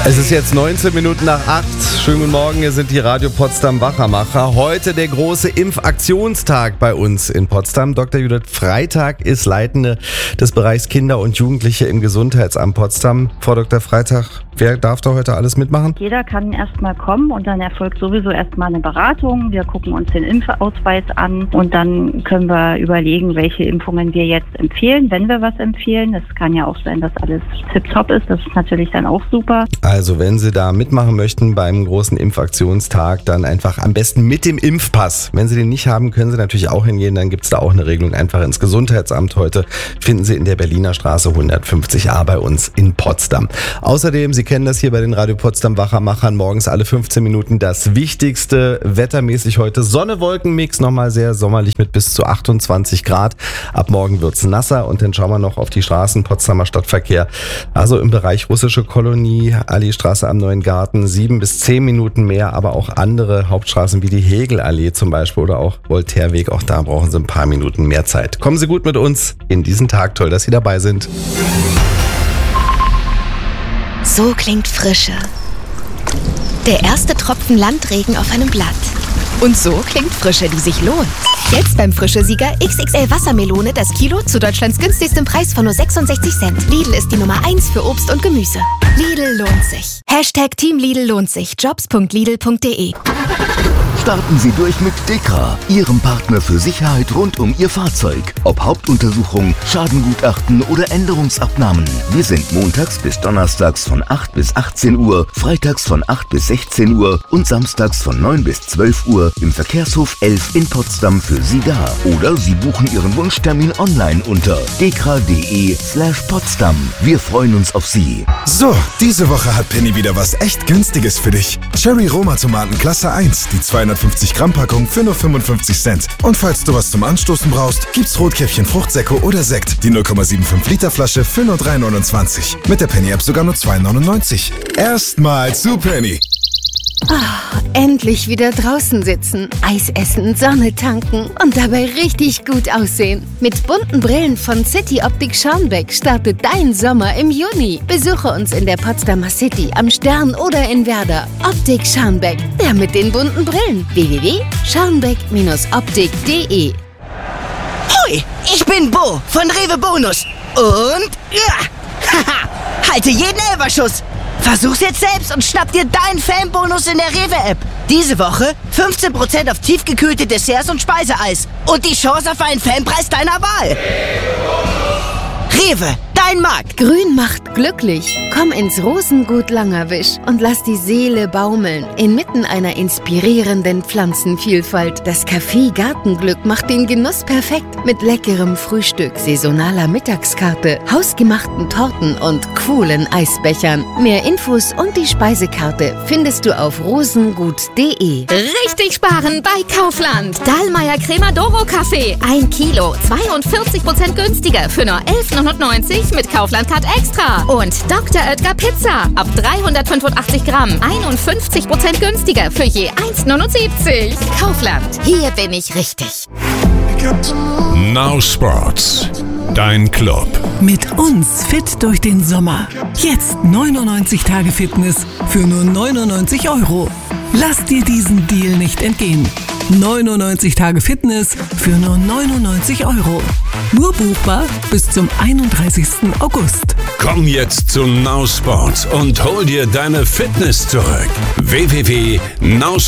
Es ist jetzt 19 Minuten nach 8. Schönen guten Morgen, hier sind die Radio Potsdam Wachermacher. Heute der große Impfaktionstag bei uns in Potsdam. Dr. Judith Freitag ist Leitende des Bereichs Kinder und Jugendliche im Gesundheitsamt Potsdam. Frau Dr. Freitag, wer darf da heute alles mitmachen? Jeder kann erstmal kommen und dann erfolgt sowieso erstmal eine Beratung. Wir gucken uns den Impfausweis an und dann können wir überlegen, welche Impfungen wir jetzt empfehlen, wenn wir was empfehlen. Es kann ja auch sein, dass alles tipptopp ist. Das ist natürlich dann auch super. Also wenn Sie da mitmachen möchten beim großen Impfaktionstag, dann einfach am besten mit dem Impfpass. Wenn Sie den nicht haben, können Sie natürlich auch hingehen, dann gibt es da auch eine Regelung. Einfach ins Gesundheitsamt heute finden Sie in der Berliner Straße 150a bei uns in Potsdam. Außerdem, Sie kennen das hier bei den Radio Potsdam Wachermachern, morgens alle 15 Minuten das Wichtigste wettermäßig heute. Sonne-Wolken-Mix, nochmal sehr sommerlich mit bis zu 28 Grad. Ab morgen wird's nasser und dann schauen wir noch auf die Straßen, Potsdamer Stadtverkehr. Also im Bereich Russische Kolonie, Allee-Straße am Neuen Garten, 7 bis 10 Minuten mehr, aber auch andere Hauptstraßen wie die Hegelallee zum Beispiel oder auch Voltaireweg, auch da brauchen Sie ein paar Minuten mehr Zeit. Kommen Sie gut mit uns in diesen Tag, toll, dass Sie dabei sind. So klingt Frische. Der erste Tropfen Landregen auf einem Blatt. Und so klingt Frische, die sich lohnt. Jetzt beim Frische-Sieger XXL Wassermelone das Kilo zu Deutschlands günstigstem Preis von nur 66 Cent. Lidl ist die Nummer 1 für Obst und Gemüse. Lidl lohnt sich. Hashtag Team Lidl lohnt sich. Jobs.lidl.de. Starten Sie durch mit DEKRA, Ihrem Partner für Sicherheit rund um Ihr Fahrzeug. Ob Hauptuntersuchung, Schadengutachten oder Änderungsabnahmen. Wir sind montags bis donnerstags von 8 bis 18 Uhr, freitags von 8 bis 16 Uhr und samstags von 9 bis 12 Uhr im Verkehrshof 11 in Potsdam für Sie da. Oder Sie buchen Ihren Wunschtermin online unter dekra.de/Potsdam. Wir freuen uns auf Sie. So, diese Woche hat Penny wieder was echt Günstiges für dich. Cherry Roma Tomaten Klasse 1, die 250 Gramm Packung für nur 55 Cent. Und falls du was zum Anstoßen brauchst, gibt's Rotkäppchen Fruchtsäcke oder Sekt, die 0,75 Liter Flasche für nur 3,29. Mit der Penny App sogar nur 2,99. Erstmal zu Penny. Endlich wieder draußen sitzen, Eis essen, Sonne tanken und dabei richtig gut aussehen. Mit bunten Brillen von City Optik Scharnbeck startet dein Sommer im Juni. Besuche uns in der Potsdamer City, am Stern oder in Werder. Optik Scharnbeck, der mit den bunten Brillen. www.scharnbeck-optik.de. Hoi, ich bin Bo von Rewe Bonus. Und haha, halte jeden Elferschuss. Versuch's jetzt selbst und schnapp dir deinen Fanbonus in der Rewe-App. Diese Woche 15% auf tiefgekühlte Desserts und Speiseeis. Und die Chance auf einen Fanpreis deiner Wahl. Rewe, dein Markt. Grün macht glücklich. Komm ins Rosengut Langerwisch und lass die Seele baumeln. Inmitten einer inspirierenden Pflanzenvielfalt. Das Café Gartenglück macht den Genuss perfekt. Mit leckerem Frühstück, saisonaler Mittagskarte, hausgemachten Torten und coolen Eisbechern. Mehr Infos und die Speisekarte findest du auf rosengut.de. Richtig sparen bei Kaufland. Dallmayr Cremadoro Kaffee. 1 Kilo, 42% günstiger für nur 11,99 mit Kaufland-Card Extra. Und Dr. Oetker Pizza. Ab 385 Gramm, 51% günstiger für je 1,79. Kaufland, hier bin ich richtig. Now Sports, dein Club. Mit uns fit durch den Sommer. Jetzt 99 Tage Fitness für nur 99 €. Lass dir diesen Deal nicht entgehen. 99 Tage Fitness für nur 99 €. Nur buchbar bis zum 31. August. Komm jetzt zu Now Sports und hol dir deine Fitness zurück.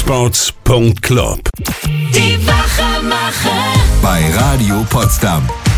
www.nowsports.club. Die Wachermacher Bei Radio Potsdam.